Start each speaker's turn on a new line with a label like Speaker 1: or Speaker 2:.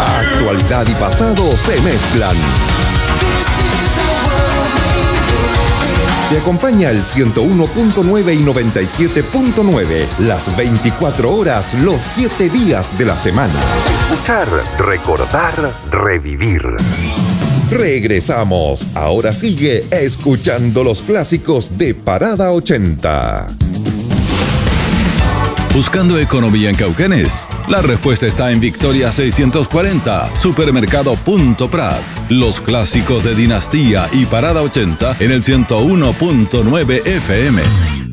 Speaker 1: Actualidad y pasado se mezclan. Te acompaña el 101.9 y 97.9, las 24 horas, los 7 días de la semana.
Speaker 2: Escuchar, recordar, revivir.
Speaker 1: Regresamos. Ahora sigue escuchando los clásicos de Parada 80.
Speaker 3: ¿Buscando economía en Cauquenes? La respuesta está en Victoria 640, Supermercado Punto Prat. Los clásicos de Dinastía y Parada 80 en el 101.9 FM.